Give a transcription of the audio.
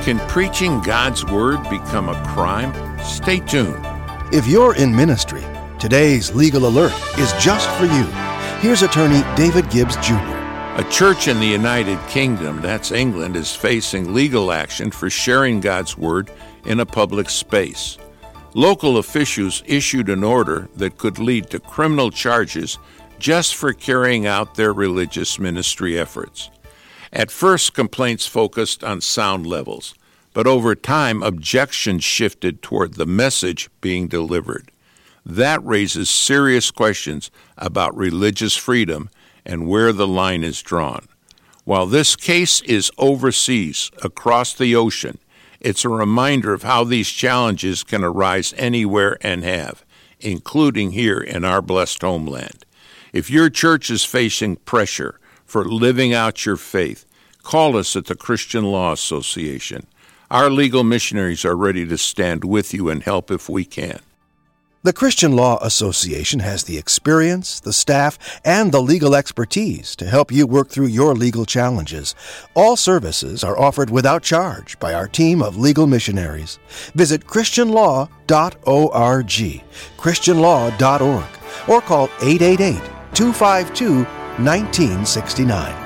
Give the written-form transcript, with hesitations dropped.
Can preaching God's Word become a crime? Stay tuned. If you're in ministry, today's Legal Alert is just for you. Here's attorney David Gibbs Jr. A church in the United Kingdom, that's England, is facing legal action for sharing God's Word in a public space. Local officials issued an order that could lead to criminal charges just for carrying out their religious ministry efforts. At first, complaints focused on sound levels, but over time, objections shifted toward the message being delivered. That raises serious questions about religious freedom and where the line is drawn. While this case is overseas, across the ocean, it's a reminder of how these challenges can arise anywhere and have, including here in our blessed homeland. If your church is facing pressure for living out your faith, call us at the Christian Law Association. Our legal missionaries are ready to stand with you and help if we can. The Christian Law Association has the experience, the staff, and the legal expertise to help you work through your legal challenges. All services are offered without charge by our team of legal missionaries. Visit christianlaw.org, christianlaw.org, or call 888-252-1969.